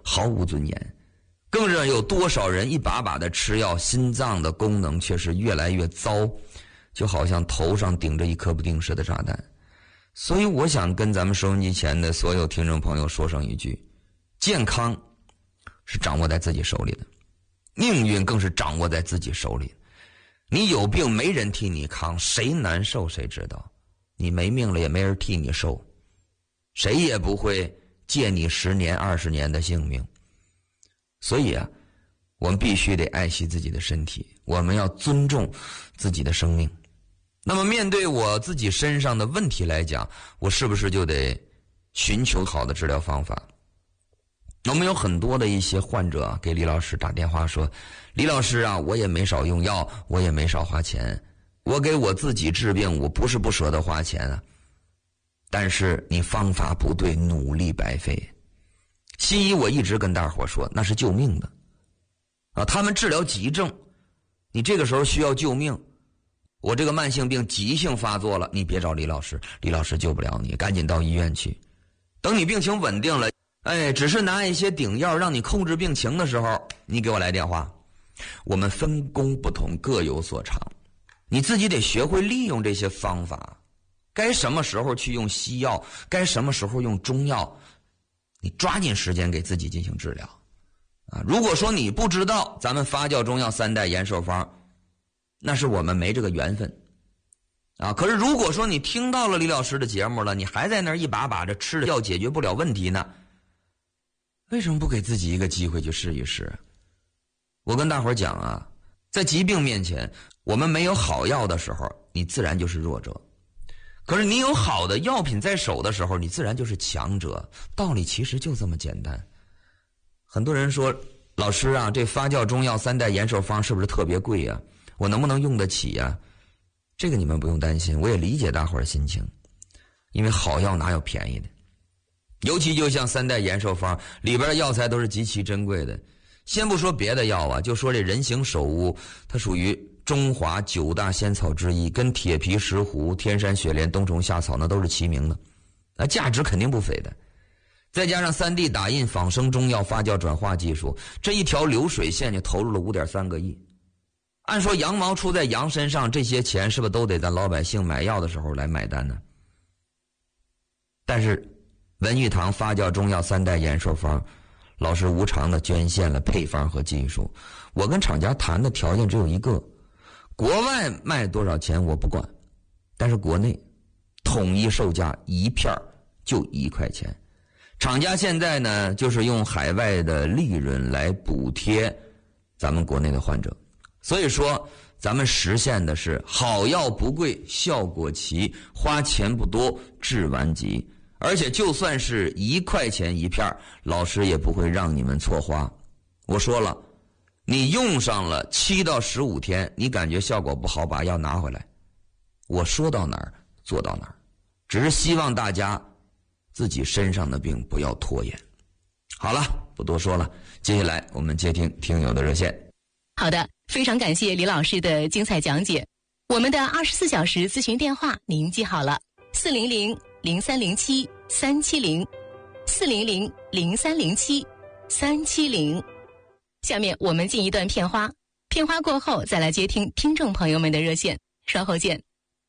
毫无尊严。更是有多少人一把把的吃药，心脏的功能却是越来越糟，就好像头上顶着一颗不定时的炸弹。所以我想跟咱们收音机前的所有听众朋友说上一句，健康是掌握在自己手里的，命运更是掌握在自己手里。你有病没人替你扛，谁难受谁知道，你没命了也没人替你受，谁也不会借你10年20年的性命。所以啊，我们必须得爱惜自己的身体，我们要尊重自己的生命。那么面对我自己身上的问题来讲，我是不是就得寻求好的治疗方法？我们有很多的一些患者给李老师打电话说，李老师啊，我也没少用药，我也没少花钱，我给我自己治病，我不是不舍得花钱啊，但是你方法不对，努力白费。西医我一直跟大伙说，那是救命的啊，他们治疗急症，你这个时候需要救命，我这个慢性病急性发作了，你别找李老师，李老师救不了你，赶紧到医院去。等你病情稳定了，只是拿一些顶药让你控制病情的时候，你给我来电话。我们分工不同，各有所长，你自己得学会利用这些方法，该什么时候去用西药，该什么时候用中药，你抓紧时间给自己进行治疗啊！如果说你不知道咱们发酵中药3代延寿方，那是我们没这个缘分啊。可是如果说你听到了李老师的节目了，你还在那儿一把把着吃的药解决不了问题呢，为什么不给自己一个机会去试一试？我跟大伙儿讲啊，在疾病面前，我们没有好药的时候，你自然就是弱者。可是你有好的药品在手的时候，你自然就是强者。道理其实就这么简单。很多人说，老师啊，这发酵中药3代延寿方是不是特别贵啊？我能不能用得起呀？这个你们不用担心，我也理解大伙儿的心情，因为好药哪有便宜的？尤其就像3代延寿方里边的药材都是极其珍贵的。先不说别的药啊，就说这人形首乌，它属于中华9大仙草之一，跟铁皮石斛、天山雪莲、冬虫夏草那都是齐名的，那价值肯定不菲的。再加上3D 打印仿生中药发酵转化技术，这一条流水线就投入了5.3个亿。按说羊毛出在羊身上，这些钱是不是都得咱老百姓买药的时候来买单呢？但是文玉堂发酵中药3代延寿方，老师无偿的捐献了配方和技术。我跟厂家谈的条件只有一个，国外卖多少钱我不管，但是国内统一售价一片就1块钱。厂家现在呢，就是用海外的利润来补贴咱们国内的患者。所以说咱们实现的是好药不贵，效果齐，花钱不多，治完急。而且就算是1块钱一片，老师也不会让你们错花。我说了，你用上了7到15天，你感觉效果不好，把药拿回来。我说到哪儿做到哪儿，只是希望大家自己身上的病不要拖延。好了，不多说了，接下来我们接听听友的热线。 好的，非常感谢李老师的精彩讲解。我们的24小时咨询电话您记好了，400-0307-370 400-0307-370。下面我们进一段片花，片花过后再来接听听众朋友们的热线，稍后见。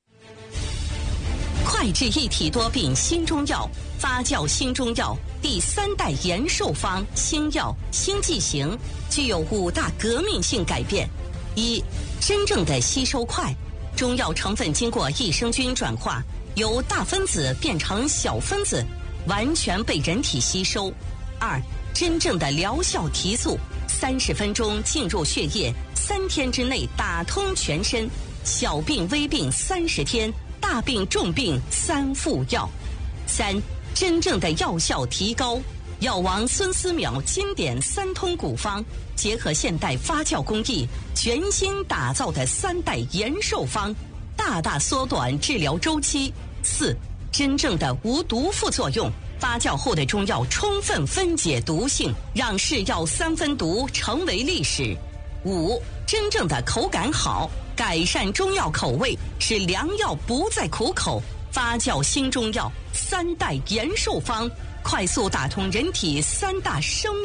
快治一体多病新中药，发酵新中药第3代延寿方新药新剂型，具有5大革命性改变。1、真正的吸收快，中药成分经过益生菌转化，由大分子变成小分子，完全被人体吸收。2、真正的疗效提速，30分钟进入血液，3天之内打通全身，小病微病30天，大病重病3副药。3、真正的药效提高，药王孙思邈经典3通古方，结合现代发酵工艺，全新打造的3代延寿方，大大缩短治疗周期。4、真正的无毒副作用，发酵后的中药充分分解毒性，让是药3分毒成为历史。5、真正的口感好，改善中药口味，使良药不再苦口。发酵新中药3代延寿方，快速打通人体3大生